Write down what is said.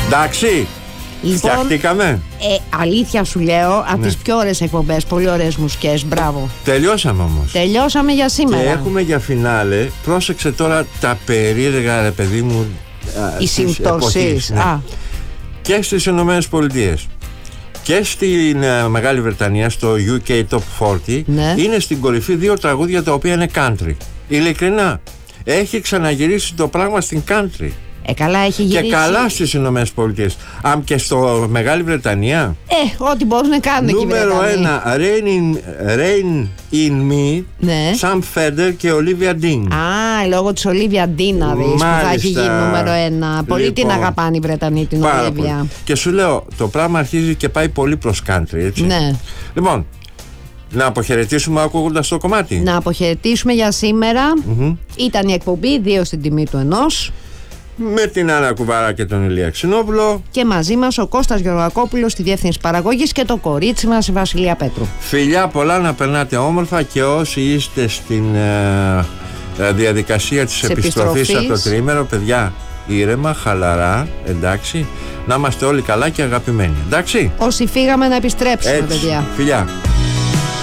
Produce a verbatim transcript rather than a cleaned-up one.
Εντάξει. Λοιπόν, φτιαχτήκαμε. Ε, αλήθεια σου λέω, από ναι. τις πιο ωραίες εκπομπές, πολύ ωραίες μουσικές, μπράβο. Τελειώσαμε όμως. Τελειώσαμε για σήμερα. Και έχουμε για φινάλε, πρόσεξε τώρα τα περίεργα, ρε παιδί μου, οι συμπτώσεις. Ναι. Και στις Ηνωμένες Πολιτείες και στην uh, Μεγάλη Βρετανία, στο γιου κέι Top σαράντα, ναι. είναι στην κορυφή δύο τραγούδια τα οποία είναι country. Ειλικρινά, έχει ξαναγυρίσει το πράγμα στην country. Ε, καλά έχει γυρίσει. Και καλά στις Ηνωμένες Πολιτείες. Αν και στο Μεγάλη Βρετανία. Ε, ό,τι μπορούν να κάνουν εκεί. Νούμερο ένα, Rain in, Rain in Me, ναι. Sam Fender και Olivia Dean. Α, λόγω της Olivia Dean να δεις, που θα έχει γίνει νούμερο ένα. Πολύ λοιπόν, την αγαπάνε οι Βρετανοί την Olivia. Και σου λέω, το πράγμα αρχίζει και πάει πολύ προς country, έτσι. Ναι. Λοιπόν, να αποχαιρετήσουμε ακούγοντας το κομμάτι. Να αποχαιρετήσουμε για σήμερα. Mm-hmm. Ήταν η εκπομπή δύο στην τιμή του ενός. Με την Άννα Κουβαρά και τον Ηλία Ξινόπουλο. Και μαζί μας ο Κώστας Γεωργακόπουλος στη διεύθυνση παραγωγής και το κορίτσι μας η Βασιλεία Πέτρου. Φιλιά πολλά, να περνάτε όμορφα, και όσοι είστε στην ε, διαδικασία της επιστροφής, επιστροφής από το τριήμερο, παιδιά, ήρεμα, χαλαρά, εντάξει, να είμαστε όλοι καλά και αγαπημένοι, εντάξει. Όσοι φύγαμε να επιστρέψουμε, έτσι, παιδιά. Φιλιά.